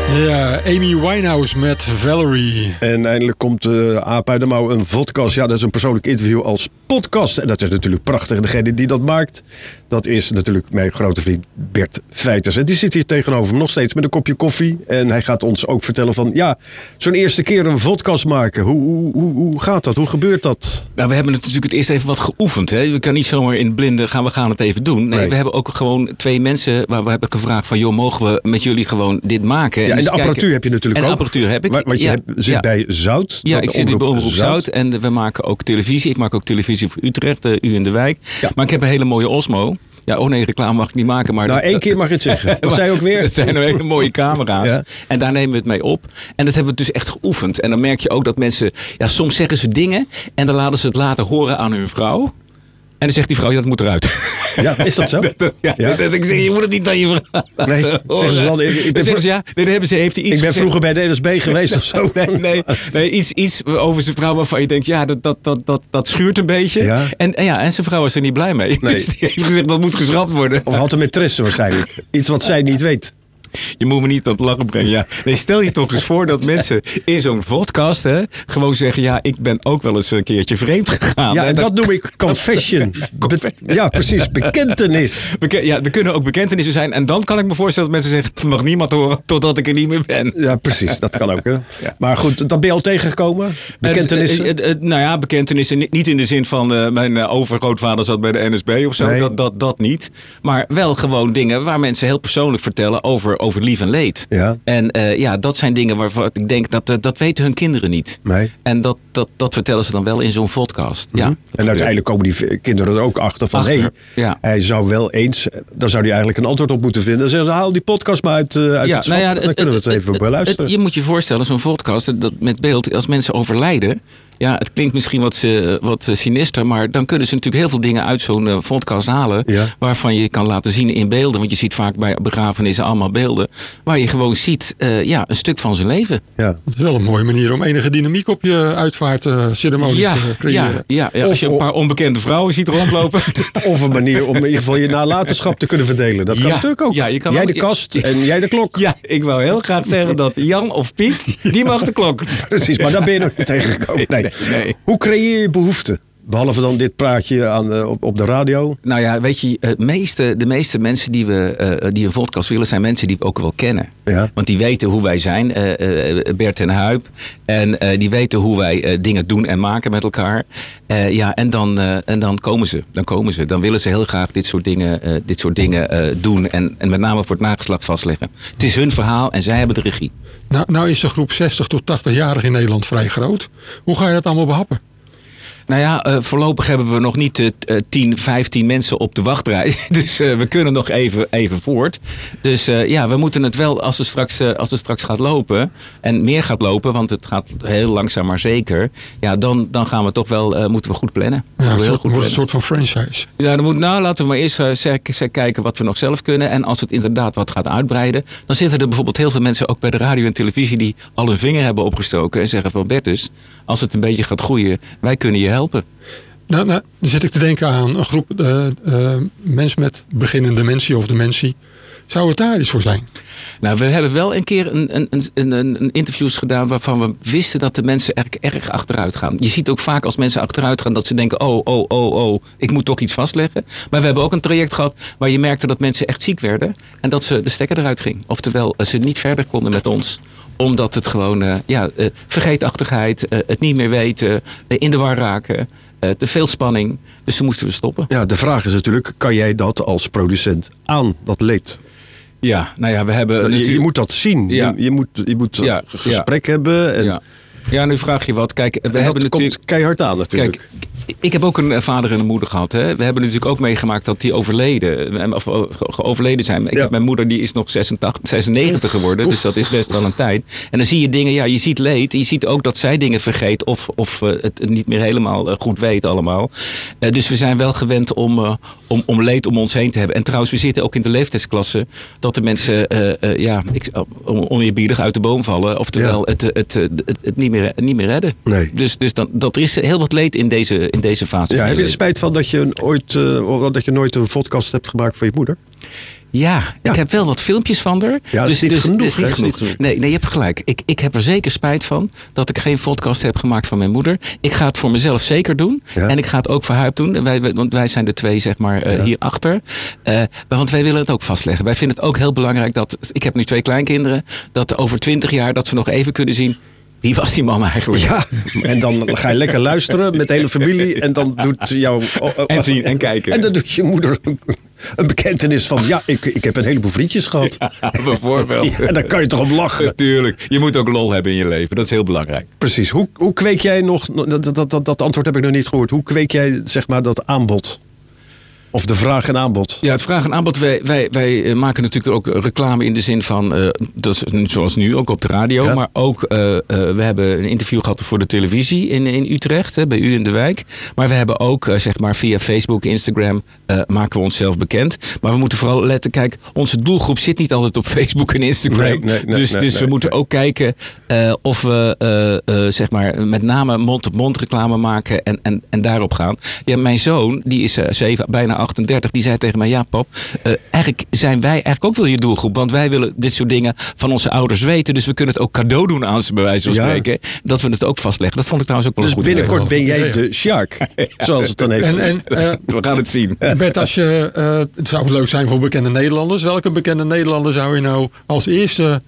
Ja, Amy Winehouse met Valerie. En eindelijk komt Aap uit de Mouw, een podcast. Ja, dat is een persoonlijk interview als podcast. En dat is natuurlijk prachtig. En degene die dat maakt, dat is natuurlijk mijn grote vriend Bert Veijters. En die zit hier tegenover me nog steeds met een kopje koffie. En hij gaat ons ook vertellen van, ja, zo'n eerste keer een podcast maken. Hoe gaat dat? Hoe gebeurt dat? Nou, we hebben natuurlijk het eerst even wat geoefend. Hè? We kunnen niet zomaar in het blinde we gaan het even doen. Nee, we hebben ook gewoon 2 mensen waar we hebben gevraagd van, joh, mogen we met jullie gewoon dit maken? Ja, en de apparatuur heb je natuurlijk ook. En de apparatuur heb ik. Want je zit bij Zout. Ja, ik zit nu bij Omroep Zout. En we maken ook televisie. Ik maak ook televisie voor Utrecht, U in de Wijk. Ja. Maar ik heb een hele mooie Osmo. Ja, oh nee, reclame mag ik niet maken. Maar nou, 1 keer mag je het zeggen. Dat zei ook weer. Het zijn nou hele mooie camera's. Ja. En daar nemen we het mee op. En dat hebben we dus echt geoefend. En dan merk je ook dat mensen, ja, soms zeggen ze dingen en dan laten ze het laten horen aan hun vrouw. En dan zegt die vrouw, ja, dat moet eruit. Ja, is dat zo? Ik zeg, je moet het niet aan je vrouw. Nee, zeggen ze dan. Heeft hij iets ik ben vroeger bij de NSB geweest of zo. Nee, iets over zijn vrouw waarvan je denkt, ja, dat schuurt een beetje. Ja. En zijn vrouw is er niet blij mee. Nee. Dus die heeft gezegd, dat moet geschrapt worden. Of had een maîtresse waarschijnlijk. Iets wat zij niet weet. Je moet me niet aan het lachen brengen. Ja. Nee, stel je toch eens voor dat mensen in zo'n podcast gewoon zeggen, ja, ik ben ook wel eens een keertje vreemd gegaan. Ja, en dat noem ik confession. Ja, precies. Bekentenis. Er kunnen ook bekentenissen zijn. En dan kan ik me voorstellen dat mensen zeggen, het mag niemand horen totdat ik er niet meer ben. Ja, precies. Dat kan ook. Hè. Ja. Maar goed, dat ben je al tegengekomen? Bekentenissen? Bekentenissen. Niet in de zin van mijn overgrootvader zat bij de NSB of zo. Nee. Dat niet. Maar wel gewoon dingen waar mensen heel persoonlijk vertellen over lief en leed. Ja. En dat zijn dingen waarvan ik denk dat weten hun kinderen niet. Nee. En dat vertellen ze dan wel in zo'n podcast. Mm-hmm. Ja, en uiteindelijk komen die kinderen er ook achter van hij zou wel eens, daar zou hij eigenlijk een antwoord op moeten vinden. Dan zeggen ze, haal die podcast maar uit het schap. Dan kunnen we het even beluisteren. Je moet je voorstellen, zo'n podcast dat met beeld, als mensen overlijden. Ja, het klinkt misschien wat sinister, maar dan kunnen ze natuurlijk heel veel dingen uit zo'n podcast halen. Ja. Waarvan je kan laten zien in beelden. Want je ziet vaak bij begrafenissen allemaal beelden. Waar je gewoon ziet, een stuk van zijn leven. Ja. Het is wel een mooie manier om enige dynamiek op je uitvaartceremonie te creëren. Ja, als je een paar onbekende vrouwen ziet rondlopen. Of een manier om in ieder geval je nalatenschap te kunnen verdelen. Dat kan natuurlijk ook. Ja, jij de kast en jij de klok. Ja, ik wou heel graag zeggen dat Jan of Piet, die mag de klok. Precies, maar daar ben je nog niet tegengekomen. Nee. Hoe creëer je behoefte? Behalve dan dit praatje op de radio. Nou ja, weet je, de meeste mensen die een podcast willen, zijn mensen die we ook wel kennen. Ja. Want die weten hoe wij zijn, Bert en Huib. En die weten hoe wij dingen doen en maken met elkaar. En dan komen ze. Dan willen ze heel graag dit soort dingen doen. En met name voor het nageslacht vastleggen. Het is hun verhaal en zij hebben de regie. Nou is de groep 60 tot 80-jarigen in Nederland vrij groot. Hoe ga je dat allemaal behappen? Nou ja, voorlopig hebben we nog niet 10, 15 mensen op de wachtrij. Dus we kunnen nog even voort. Dus we moeten het wel, als het straks gaat lopen en meer gaat lopen, want het gaat heel langzaam maar zeker. Ja, dan gaan we toch wel, moeten we goed plannen. Ja, het wordt een soort van franchise. Ja, laten we maar eerst kijken wat we nog zelf kunnen. En als het inderdaad wat gaat uitbreiden, dan zitten er bijvoorbeeld heel veel mensen ook bij de radio en televisie die al hun vinger hebben opgestoken en zeggen van Bertus, als het een beetje gaat groeien, wij kunnen je helpen. Nou, dan zit ik te denken aan een groep mensen met beginnende dementie of dementie. Zou het daar iets voor zijn? Nou, we hebben wel een keer een interviews gedaan waarvan we wisten dat de mensen erg achteruit gaan. Je ziet ook vaak als mensen achteruit gaan dat ze denken, ik moet toch iets vastleggen. Maar we hebben ook een traject gehad waar je merkte dat mensen echt ziek werden en dat ze de stekker eruit ging. Oftewel, ze niet verder konden met ons. Omdat het gewoon, vergeetachtigheid, het niet meer weten, in de war raken, te veel spanning. Dus toen moesten we stoppen. Ja, de vraag is natuurlijk, kan jij dat als producent aan, dat leed? Ja, nou ja, we hebben je moet dat zien. Ja. Je moet gesprek hebben. En Ja, nu vraag je wat. Kijk, het komt keihard aan natuurlijk. Kijk, ik heb ook een vader en een moeder gehad. Hè. We hebben natuurlijk ook meegemaakt dat die overleden zijn. Ik heb mijn moeder, die is nog 96 geworden. Dus dat is best wel een tijd. En dan zie je dingen, je ziet leed. Je ziet ook dat zij dingen vergeet of het niet meer helemaal goed weet allemaal. Dus we zijn wel gewend om leed om ons heen te hebben. En trouwens, we zitten ook in de leeftijdsklasse dat de mensen oneerbiedig uit de boom vallen. Oftewel het niet meer redden. Nee. Dus dat er is heel wat leed in deze fase. Ja, heb je er spijt van dat je nooit een podcast hebt gemaakt voor je moeder? Ja, ik heb wel wat filmpjes van haar. Ja, dat is niet genoeg. Niet genoeg. Nee, je hebt gelijk. Ik heb er zeker spijt van dat ik geen podcast heb gemaakt van mijn moeder. Ik ga het voor mezelf zeker doen. Ja. En ik ga het ook voor haar doen. Want wij zijn de twee, zeg maar, hierachter. Want wij willen het ook vastleggen. Wij vinden het ook heel belangrijk dat... Ik heb nu 2 kleinkinderen. Dat over 20 jaar dat ze nog even kunnen zien... Wie was die man eigenlijk? Ja, en dan ga je lekker luisteren met de hele familie. En dan doet jouw... En zien en kijken. En dan doet je moeder een bekentenis van... Ja, ik heb een heleboel vriendjes gehad. Ja, bijvoorbeeld. Ja, en daar kan je toch om lachen. Natuurlijk. Je moet ook lol hebben in je leven. Dat is heel belangrijk. Precies. Hoe kweek jij nog... Dat antwoord heb ik nog niet gehoord. Hoe kweek jij, zeg maar, dat aanbod? Of de vraag en aanbod. Ja, het vraag en aanbod. Wij maken natuurlijk ook reclame in de zin van... dat is zoals nu, ook op de radio. Ja. Maar ook, we hebben een interview gehad voor de televisie in Utrecht. Bij u in de wijk. Maar we hebben ook, zeg maar, via Facebook, Instagram... maken we onszelf bekend. Maar we moeten vooral letten, kijk... Onze doelgroep zit niet altijd op Facebook en Instagram. Dus we moeten ook kijken... of we, zeg maar, met name mond-op-mond reclame maken... en daarop gaan. Ja, mijn zoon, die is 7, bijna 38, die zei tegen mij... Ja, pap, eigenlijk zijn wij eigenlijk ook wel je doelgroep. Want wij willen dit soort dingen van onze ouders weten. Dus we kunnen het ook cadeau doen aan ze, bij wijze van spreken. Dat we het ook vastleggen. Dat vond ik trouwens ook wel dus goed. Dus binnenkort ben jij de Sjaak, zoals het dan heet. We gaan het zien. Bert, als je, het zou leuk zijn voor bekende Nederlanders. Welke bekende Nederlander zou je nou als eerste...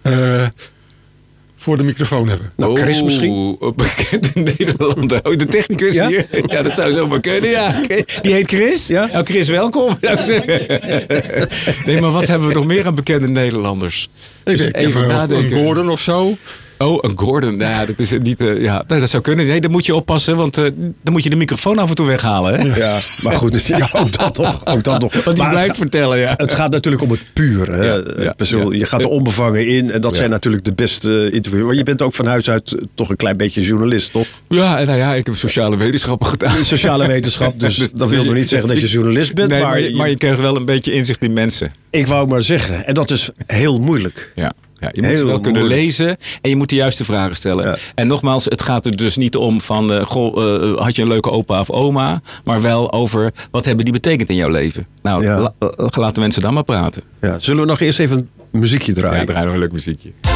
voor de microfoon hebben? Nou, Chris misschien? Bekende Nederlander. De technicus hier. Ja, dat zou zomaar kunnen. Ja. Die heet Chris. Ja? Nou, Chris, welkom. Zou ik zeggen. Nee, maar wat hebben we nog meer aan bekende Nederlanders? Ik even nadenken. Een Gordon of zo. Oh, een Gordon. Nou, dat is niet... dat zou kunnen. Nee, dan moet je oppassen, want dan moet je de microfoon af en toe weghalen. Hè? Ja, maar goed. Ja, ook dat nog. Want die blijft vertellen, ja. Het gaat natuurlijk om het puur. Hè? Je gaat er onbevangen in. En dat zijn natuurlijk de beste interviews. Maar je bent ook van huis uit toch een klein beetje journalist, toch? Ja, en ik heb sociale wetenschappen gedaan. Sociale wetenschap, dus dat wil nog niet zeggen dat je journalist bent. Nee, maar je krijgt wel een beetje inzicht in mensen. Ik wou maar zeggen. En dat is heel moeilijk. Ja. Ja, je moet het wel kunnen lezen en je moet de juiste vragen stellen. Ja. En nogmaals, het gaat er dus niet om van... had je een leuke opa of oma? Maar wel over wat hebben die betekend in jouw leven? Nou, laten mensen dan maar praten. Ja. Zullen we nog eerst even een muziekje draaien? Ja, draaien nog een leuk muziekje.